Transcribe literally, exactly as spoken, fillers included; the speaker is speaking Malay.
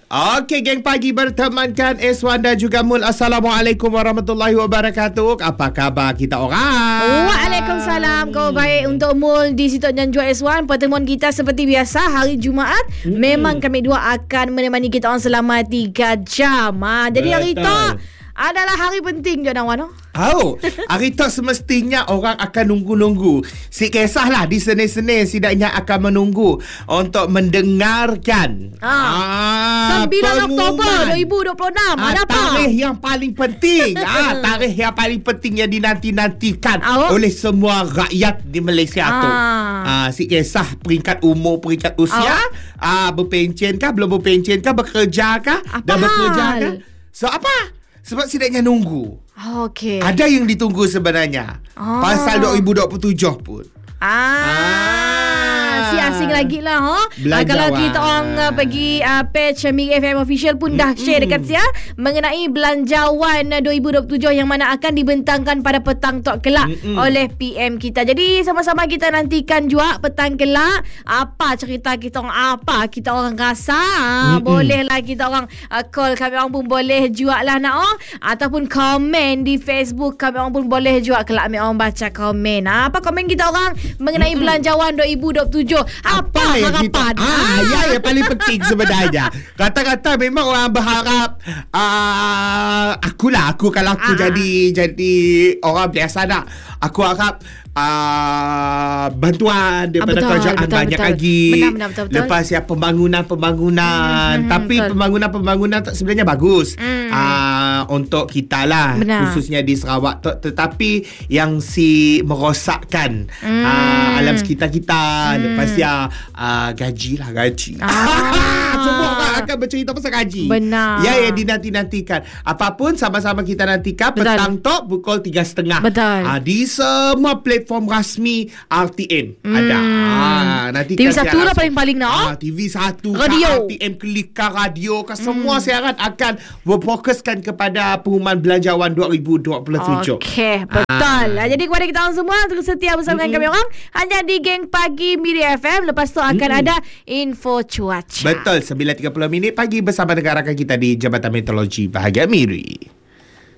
Okey, geng pagi bertemankan Eswan dan juga Mul. Assalamualaikum warahmatullahi wabarakatuh. Apa khabar kita orang? Waalaikumsalam. Kau baik untuk Mul di situ dan juga Eswan. Pertemuan kita seperti biasa hari Jumaat. Hmm. Memang kami dua akan menemani kita orang selama tiga jam. Ha, jadi hari itu adalah hari penting je Nawan. Oh, hari tu semestinya orang akan nunggu-nunggu. Si kisahlah di Senin-Senin setidaknya akan menunggu untuk mendengarkan ah, sembilan Oktober dua ribu dua puluh enam. Ah, ada apa? Tarikh yang paling penting. ah, tarikh yang paling penting yang dinanti-nantikan oh. oleh semua rakyat di Malaysia ah. tu. Ah, si kisah peringkat umur, peringkat usia, oh. ah, berpencen kah, belum berpencen kah, bekerja kah, apa dah bekerja hal? kah? So apa? Sebab setidaknya nunggu. Okey. Ada yang ditunggu sebenarnya. Oh. Pasal dua ribu dua puluh tujuh pun. Ah, ah. Si asing lagi lah ha? uh, Kalau kita orang uh, pergi uh, page Miri F M Official pun dah mm-hmm. share dekat saya mengenai belanjawan uh, dua ribu dua puluh tujuh yang mana akan dibentangkan pada petang tok kelak mm-hmm. oleh P M kita. Jadi sama-sama kita nantikan juga petang kelak apa cerita kita orang, apa kita orang rasa. mm-hmm. Bolehlah kita orang uh, call kami orang pun boleh juga lah nak oh. Ataupun komen di Facebook kami orang pun boleh juga kelak kami orang baca komen. uh, Apa komen kita orang mengenai mm-hmm. belanjawan dua ribu dua puluh tujuh. Apa, apa yang harapan? Kita, ah, ya yang paling penting sebenarnya. Kata-kata memang orang berharap uh, akulah aku kalau aku ah. jadi jadi orang biasa nak. Aku harap uh, bantuan daripada betul, kerajaan betul, banyak betul. lagi. Benar, benar, betul, betul. Lepas ya pembangunan-pembangunan. Hmm, hmm, Tapi betul. pembangunan-pembangunan sebenarnya bagus hmm. uh, untuk kita lah. Benar. Khususnya di Sarawak. Tetapi yang si merosakkan hmm. uh, alam sekitar kita. Hmm. Lepas ya uh, gaji lah gaji. Ah. Semua orang akan bercerita pasal gaji. Benar. Ya yang dinanti-nantikan. Apapun sama-sama kita nantikan. Betul. Petang tok pukul tiga tiga puluh. Betul. Uh, di semua platform rasmi R T N hmm. ada. Ah, nanti T V satu lah paling-paling nak. Ah, T V satu, radio, R T M Klik, radio, ke semua hmm. siaran akan berfokuskan kepada pengumuman belanjawan dua ribu dua puluh tujuh. Okey, betul. Ah. Jadi kepada kita orang semua terus setia bersama hmm. kami orang hanya di Geng Pagi Miri F M. Lepas tu akan hmm. ada info cuaca. Betul, sembilan tiga puluh minit pagi bersama dengan rakan kita di Jabatan Meteorologi Bahagian Miri.